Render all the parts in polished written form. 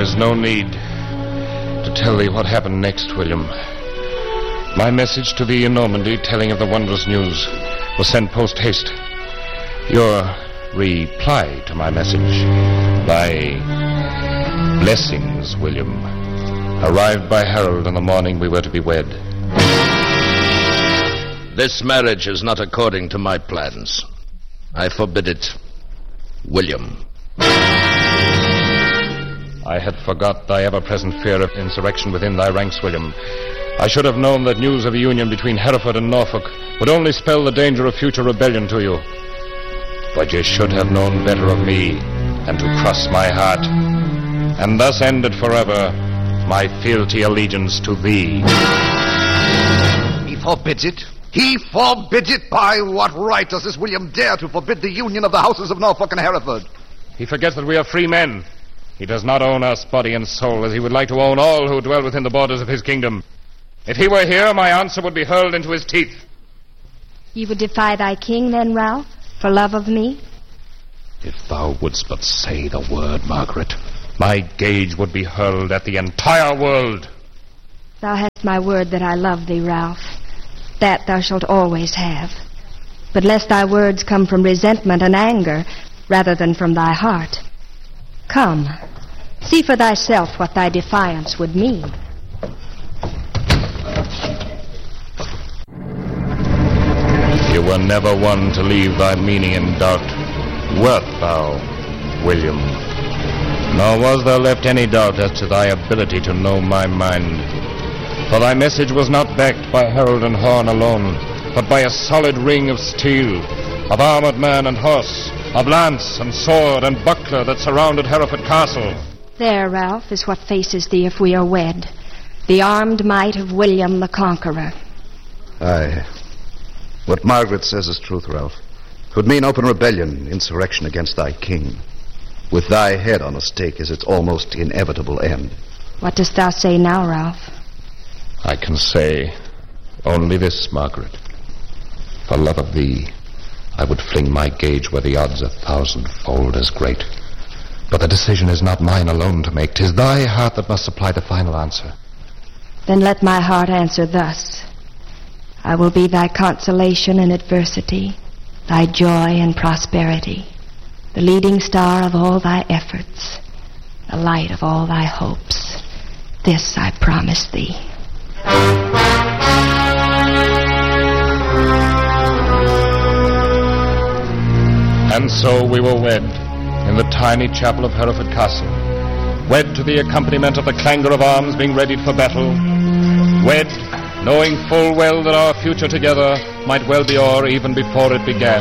is no need to tell thee what happened next, William. My message to thee in Normandy, telling of the wondrous news, was sent post-haste. Your reply to my message, thy blessings, William, arrived by herald on the morning we were to be wed. This marriage is not according to my plans. I forbid it, William. I had forgot thy ever-present fear of insurrection within thy ranks, William. I should have known that news of a union between Hereford and Norfolk would only spell the danger of future rebellion to you. But you should have known better of me than to cross my heart, and thus ended forever my fealty allegiance to thee. He forbids it. He forbids it. By what right does this William dare to forbid the union of the houses of Norfolk and Hereford? He forgets that we are free men. He does not own us body and soul as he would like to own all who dwell within the borders of his kingdom. If he were here, my answer would be hurled into his teeth. You would defy thy king, then, Ralph, for love of me? If thou wouldst but say the word, Margaret, my gage would be hurled at the entire world. Thou hast my word that I love thee, Ralph. That thou shalt always have. But lest thy words come from resentment and anger, rather than from thy heart. Come, see for thyself what thy defiance would mean. You were never one to leave thy meaning in doubt. Wert thou, William? Nor was there left any doubt as to thy ability to know my mind. For thy message was not backed by herald and horn alone, but by a solid ring of steel, of armored man and horse, of lance and sword and buckler that surrounded Hereford Castle. There, Ralph, is what faces thee if we are wed. The armed might of William the Conqueror. Aye. What Margaret says is truth, Ralph. It would mean open rebellion, insurrection against thy king. With thy head on a stake is its almost inevitable end. What dost thou say now, Ralph? I can say only this, Margaret. For love of thee, I would fling my gage where the odds 1,000-fold as great. But the decision is not mine alone to make. 'Tis thy heart that must supply the final answer. Then let my heart answer thus. I will be thy consolation in adversity, thy joy in prosperity, the leading star of all thy efforts, the light of all thy hopes. This I promise thee. And so we were wed in the tiny chapel of Hereford Castle, wed to the accompaniment of the clangor of arms being readied for battle, wed knowing full well that our future together might well be o'er even before it began.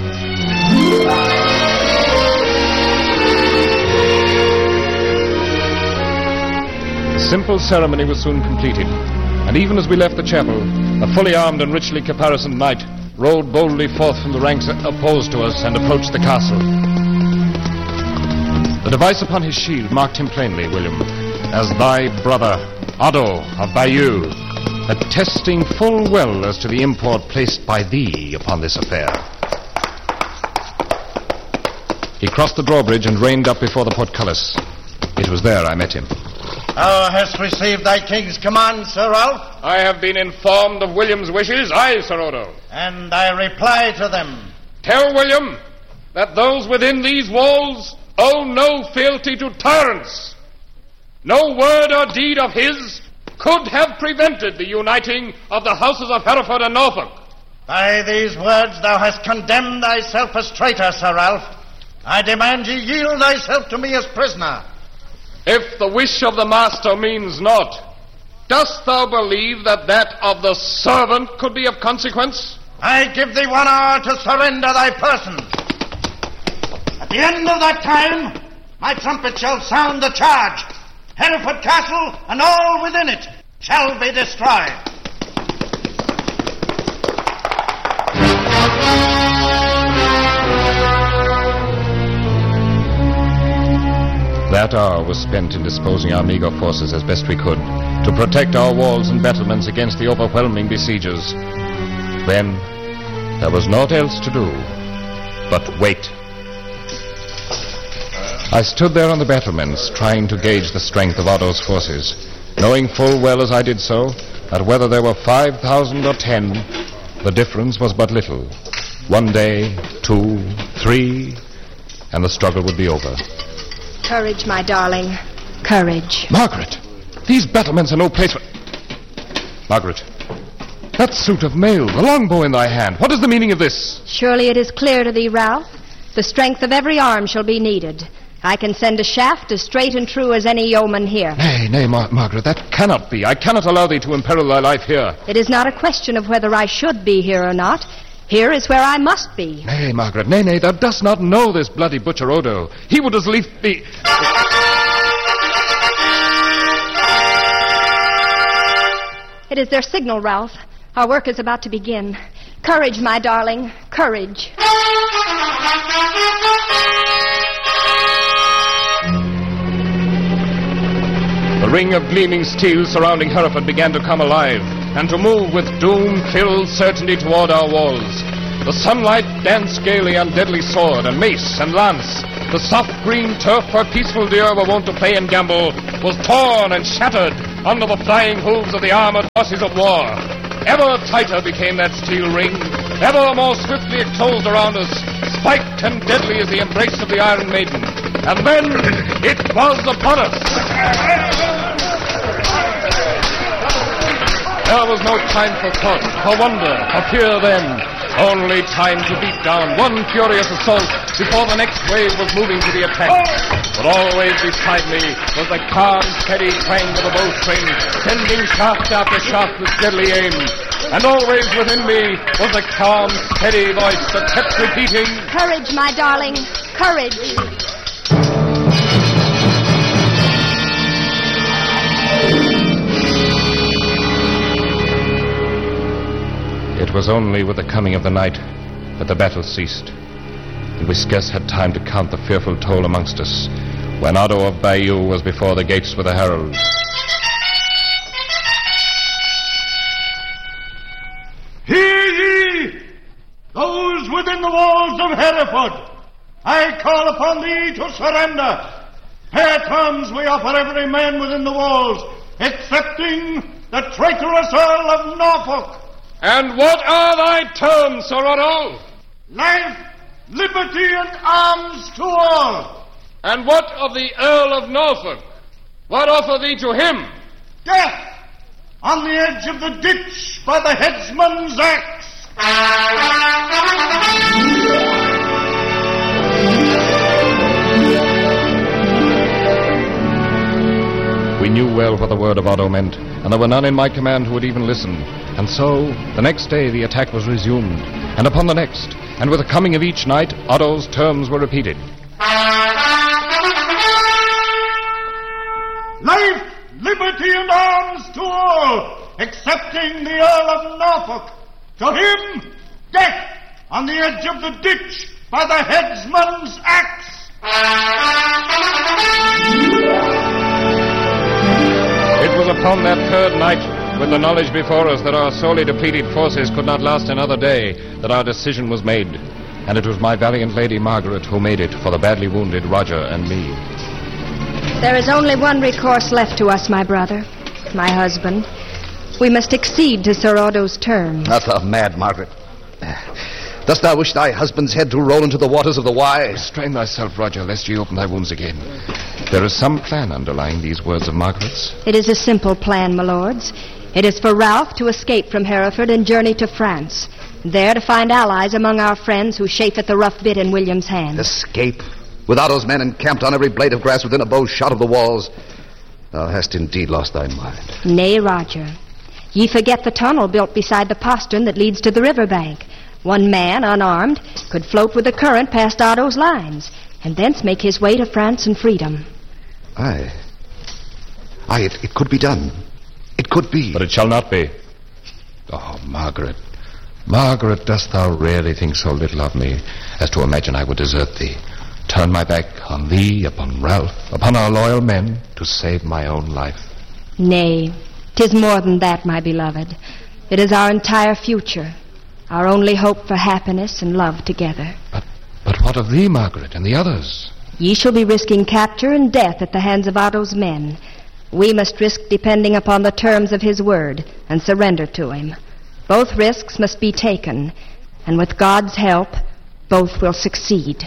The simple ceremony was soon completed, and even as we left the chapel, a fully armed and richly caparisoned knight rode boldly forth from the ranks opposed to us and approached the castle. The device upon his shield marked him plainly, William, as thy brother, Otto of Bayeux, attesting full well as to the import placed by thee upon this affair. He crossed the drawbridge and reined up before the portcullis. It was there I met him. Thou hast received thy king's command, Sir Ralph? I have been informed of William's wishes, aye, Sir Odo. And I reply to them. Tell William that those within these walls owe no fealty to tyrants. No word or deed of his could have prevented the uniting of the houses of Hereford and Norfolk. By these words thou hast condemned thyself as traitor, Sir Ralph. I demand ye yield thyself to me as prisoner. If the wish of the master means naught, dost thou believe that that of the servant could be of consequence? I give thee 1 hour to surrender thy person. At the end of that time, my trumpet shall sound the charge. Hereford Castle and all within it shall be destroyed. That hour was spent in disposing our meager forces as best we could to protect our walls and battlements against the overwhelming besiegers. Then there was naught else to do but wait. I stood there on the battlements, trying to gauge the strength of Otto's forces, knowing full well as I did so that whether there were 5,000 or 10, the difference was but little. 1 day, 2, 3, and the struggle would be over. Courage, my darling. Courage. Margaret, these battlements are no place for... Margaret, that suit of mail, the longbow in thy hand, what is the meaning of this? Surely it is clear to thee, Ralph. The strength of every arm shall be needed. I can send a shaft as straight and true as any yeoman here. Nay, Margaret, that cannot be. I cannot allow thee to imperil thy life here. It is not a question of whether I should be here or not. Here is where I must be. Nay, Margaret, nay, thou dost not know this bloody butcher Odo. He would as lief be... It is their signal, Ralph. Our work is about to begin. Courage, my darling, courage. The ring of gleaming steel surrounding Hereford began to come alive and to move with doom-filled certainty toward our walls. The sunlight danced gaily on deadly sword and mace and lance. The soft green turf where peaceful deer were wont to play and gambol was torn and shattered under the flying hooves of the armored horses of war. Ever tighter became that steel ring, ever more swiftly it closed around us, spiked and deadly as the embrace of the Iron Maiden. And then it was upon us. There was no time for thought, for wonder, for fear then. Only time to beat down one furious assault before the next wave was moving to the attack. But always beside me was the calm, steady twang of the bowstring, sending shaft after shaft with deadly aim. And always within me was the calm, steady voice that kept repeating, Courage, my darling, courage. It was only with the coming of the night that the battle ceased, and we scarce had time to count the fearful toll amongst us when Otto of Bayeux was before the gates with a herald. Hear ye, those within the walls of Hereford. I call upon thee to surrender. Fair terms we offer every man within the walls, excepting the traitorous Earl of Norfolk. And what are thy terms, Sir Otto? Life, liberty, and arms to all. And what of the Earl of Norfolk? What offer thee to him? Death on the edge of the ditch by the headsman's axe. We knew well what the word of Otto meant, and there were none in my command who would even listen. And so, the next day the attack was resumed, and upon the next, and with the coming of each night, Otto's terms were repeated. Life, liberty, and arms to all, excepting the Earl of Norfolk. To him, death on the edge of the ditch by the headsman's axe. It was upon that third night, with the knowledge before us that our sorely depleted forces could not last another day, that our decision was made. And it was my valiant Lady Margaret who made it for the badly wounded Roger and me. There is only one recourse left to us, my brother, my husband. We must accede to Sir Otto's terms. Art thou mad, Margaret? Dost thou wish thy husband's head to roll into the waters of the Wye? Restrain thyself, Roger, lest ye open thy wounds again. There is some plan underlying these words of Margaret's. It is a simple plan, my lords. It is for Ralph to escape from Hereford and journey to France, there to find allies among our friends who chafeth the rough bit in William's hand. Escape? With Otto's men encamped on every blade of grass within a bow's shot of the walls? Thou hast indeed lost thy mind. Nay, Roger. Ye forget the tunnel built beside the postern that leads to the river bank. One man, unarmed, could float with the current past Otto's lines, and thence make his way to France and freedom. Aye, it could be done. It could be. But it shall not be. Oh, Margaret. Margaret, dost thou really think so little of me as to imagine I would desert thee, turn my back on thee, upon Ralph, upon our loyal men, to save my own life? Nay, 'tis more than that, my beloved. It is our entire future, our only hope for happiness and love together. But what of thee, Margaret, and the others? Ye shall be risking capture and death at the hands of Otto's men. We must risk depending upon the terms of his word and surrender to him. Both risks must be taken, and with God's help, both will succeed.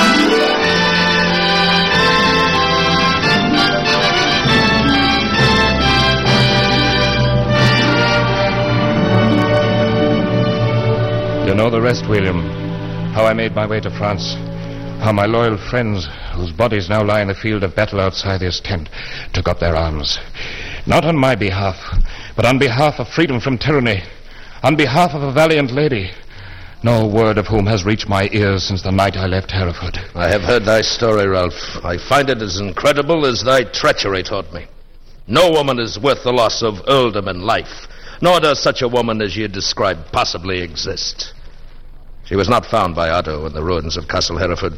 You know the rest, William. How I made my way to France. How my loyal friends, whose bodies now lie in the field of battle outside this tent, took up their arms. Not on my behalf, but on behalf of freedom from tyranny. On behalf of a valiant lady, no word of whom has reached my ears since the night I left Hereford. I have heard thy story, Ralph. I find it as incredible as thy treachery taught me. No woman is worth the loss of earldom and life, nor does such a woman as ye described possibly exist. She was not found by Otto in the ruins of Castle Hereford.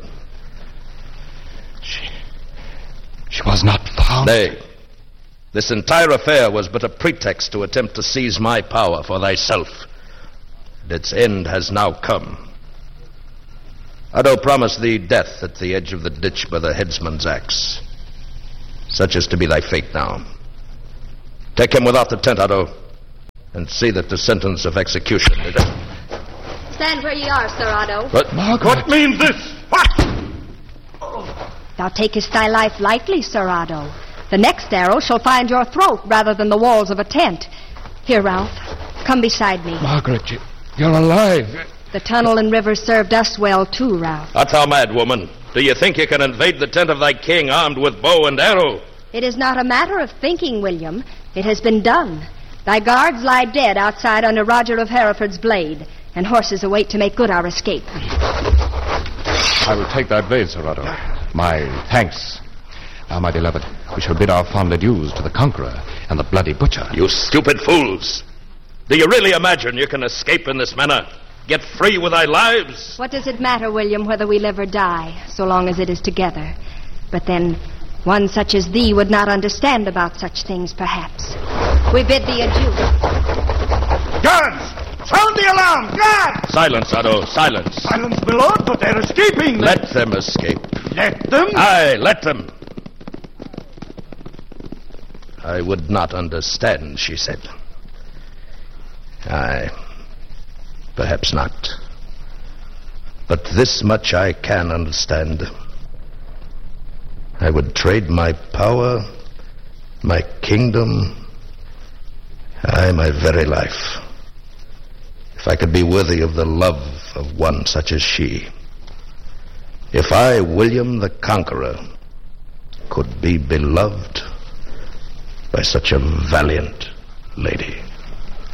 She was not found? Nay. This entire affair was but a pretext to attempt to seize my power for thyself. And its end has now come. Otto promised thee death at the edge of the ditch by the headsman's axe. Such is to be thy fate now. Take him without the tent, Otto, and see that the sentence of execution is... Stand where ye are, Sir Otto. But, Margaret. What means this? What? Thou takest thy life lightly, Sir Otto. The next arrow shall find your throat rather than the walls of a tent. Here, Ralph, come beside me. Margaret, you're alive. The tunnel and river served us well, too, Ralph. Art thou mad, woman? Do you think you can invade the tent of thy king armed with bow and arrow? It is not a matter of thinking, William. It has been done. Thy guards lie dead outside under Roger of Hereford's blade, and horses await to make good our escape. I will take thy blade, Sir Otto. My thanks. Now, my beloved, we shall bid our fond adieus to the conqueror and the bloody butcher. You stupid fools! Do you really imagine you can escape in this manner? Get free with thy lives? What does it matter, William, whether we live or die, so long as it is together? But then, one such as thee would not understand about such things, perhaps. We bid thee adieu. Guards! Sound the alarm! Guards! Silence, Otto, silence. Silence, my lord, but they're escaping. Let them escape. Let them? Aye, let them. I would not understand, she said. Aye, perhaps not. But this much I can understand. I would trade my power, my kingdom, aye, my very life, if I could be worthy of the love of one such as she. If I, William the Conqueror, could be beloved by such a valiant lady.